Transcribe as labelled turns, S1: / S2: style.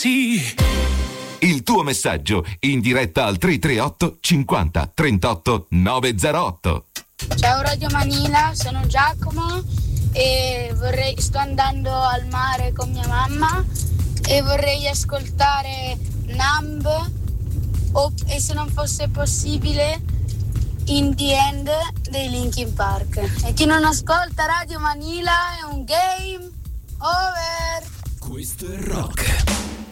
S1: Sì.
S2: Il tuo messaggio in diretta al 338 50 38 908.
S3: Ciao Radio Manila, sono Giacomo e sto andando al mare con mia mamma e vorrei ascoltare Numb e se non fosse possibile In the End dei Linkin Park. E chi non ascolta Radio Manila è un game over.
S1: Questo è rock.